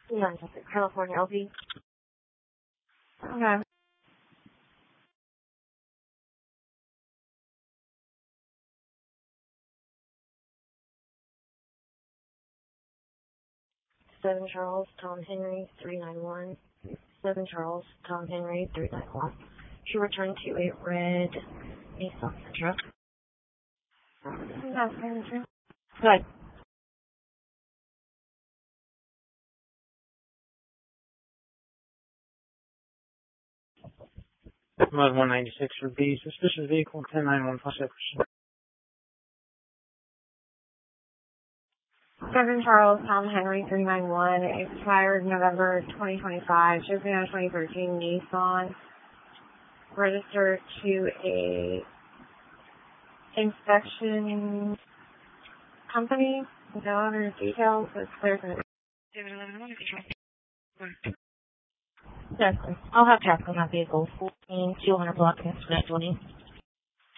Yeah, California LP. Okay. 7 Charles, Tom Henry, 391. 7 Charles, Tom Henry, 391. She returned to a red Nissan Sentra. Good. Mode 196 for B. Suspicious vehicle 10915. 7 Charles, Tom Henry, 391, expired November 2025, shipping on 2013 Nissan, registered to a inspection company. No other details, it's clear for the Yes, I'll have traffic on that vehicle. 14 200 block next to that 20.